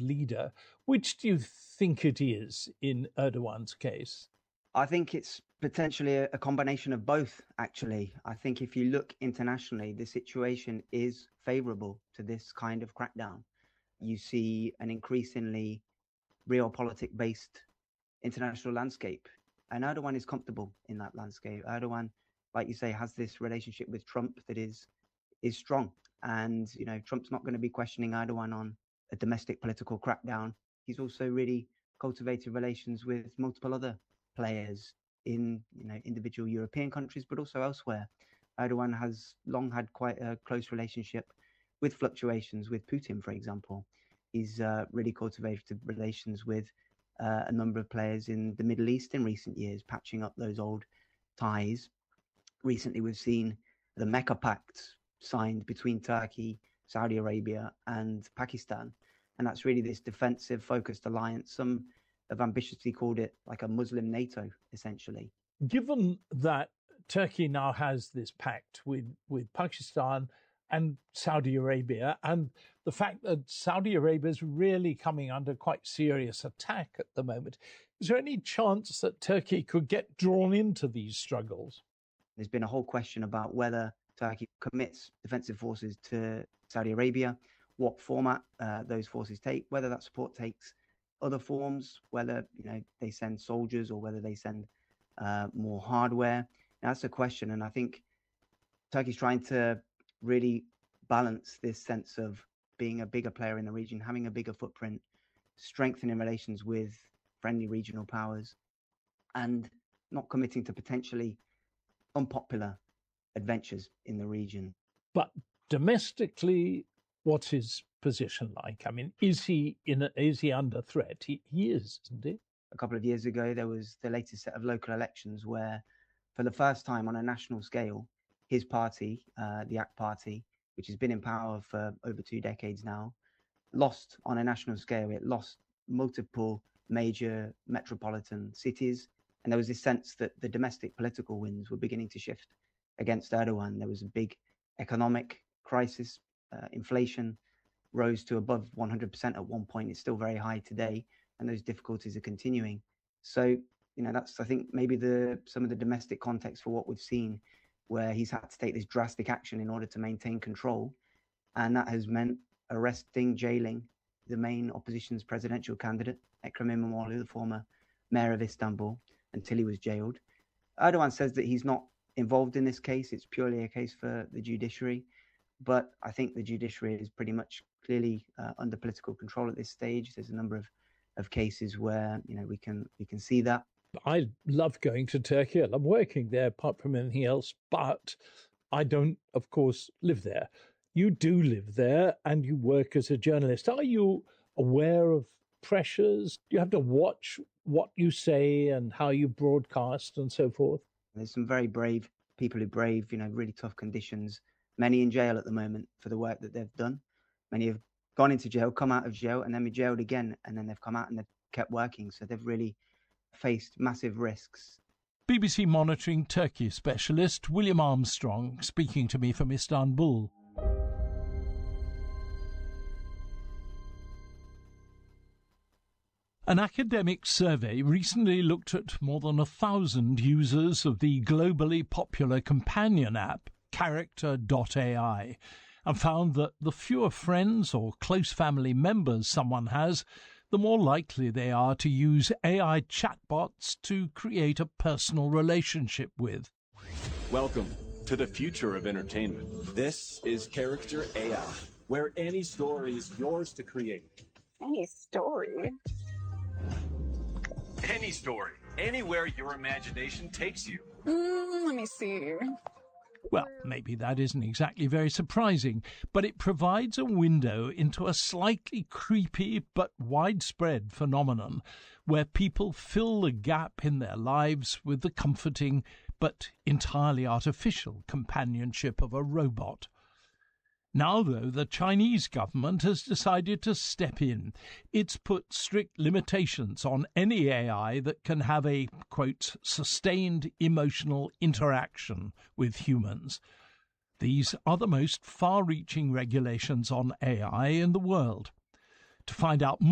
leader. Which do you think it is in Erdogan's case? I think it's potentially a combination of both, actually. I think if you look internationally, the situation is favorable to this kind of crackdown. You see an increasingly realpolitik-based international landscape, and Erdogan is comfortable in that landscape. Erdogan, like you say, has this relationship with Trump that is strong. And, Trump's not going to be questioning Erdogan on a domestic political crackdown. He's also really cultivated relations with multiple other players in, individual European countries, but also elsewhere. Erdogan has long had quite a close relationship with fluctuations with Putin, for example. He's really cultivated relations with a number of players in the Middle East in recent years, patching up those old ties. Recently, we've seen the Mecca Pact signed between Turkey, Saudi Arabia, and Pakistan. And that's really this defensive focused alliance. Some have ambitiously called it like a Muslim NATO, essentially. Given that Turkey now has this pact with Pakistan and Saudi Arabia, and the fact that Saudi Arabia is really coming under quite serious attack at the moment, is there any chance that Turkey could get drawn into these struggles? There's been a whole question about whether Turkey commits defensive forces to Saudi Arabia, what format those forces take, whether that support takes other forms, whether they send soldiers or whether they send more hardware. Now, that's a question, and I think Turkey's trying to really balance this sense of being a bigger player in the region, having a bigger footprint, strengthening relations with friendly regional powers, and not committing to potentially unpopular adventures in the region. But domestically, what's his position like? I mean, is he under threat? He is, isn't he? A couple of years ago, there was the latest set of local elections where, for the first time on a national scale, his party, the AK Party, which has been in power for over 2 decades now, lost on a national scale. It lost multiple major metropolitan cities. And there was this sense that the domestic political winds were beginning to shift against Erdogan. There was a big economic crisis. Inflation rose to above 100% at one point. It's still very high today, and those difficulties are continuing. So, that's, I think, maybe some of the domestic context for what we've seen, where he's had to take this drastic action in order to maintain control. And that has meant arresting, jailing the main opposition's presidential candidate, Ekrem İmamoğlu, the former mayor of Istanbul, until he was jailed. Erdogan says that he's not involved in this case. It's purely a case for the judiciary. But I think the judiciary is pretty much clearly under political control at this stage. There's a number of cases where we can see that. I love going to Turkey. I love working there, apart from anything else. But I don't, of course, live there. You do live there, and you work as a journalist. Are you aware of pressures? You have to watch what you say and how you broadcast and so forth. There's some very brave people who brave, really tough conditions. Many in jail at the moment for the work that they've done. Many have gone into jail, come out of jail, and then been jailed again, and then they've come out and they've kept working. So they've really faced massive risks. BBC Monitoring Turkey specialist William Armstrong speaking to me from Istanbul. An academic survey recently looked at more than 1,000 users of the globally popular companion app Character.ai and found that the fewer friends or close family members someone has, the more likely they are to use AI chatbots to create a personal relationship with. Welcome to the future of entertainment. This is Character AI, where any story is yours to create. Any story? Any story, anywhere your imagination takes you. Let me see. Well, maybe that isn't exactly very surprising, but it provides a window into a slightly creepy but widespread phenomenon where people fill the gap in their lives with the comforting but entirely artificial companionship of a robot. Now, though, the Chinese government has decided to step in. It's put strict limitations on any AI that can have a, quote, sustained emotional interaction with humans. These are the most far-reaching regulations on AI in the world. To find out more